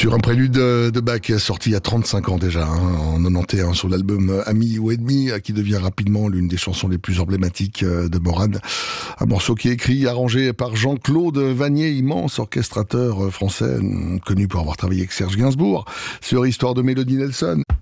Sur un prélude de Bach sorti il y a 35 ans déjà, en 91 sur l'album Ami ou Ennemi, qui devient rapidement l'une des chansons les plus emblématiques de Morane. Un morceau qui est écrit et arrangé par Jean-Claude Vannier, immense orchestrateur français, connu pour avoir travaillé avec Serge Gainsbourg sur Histoire de Mélodie Nelson.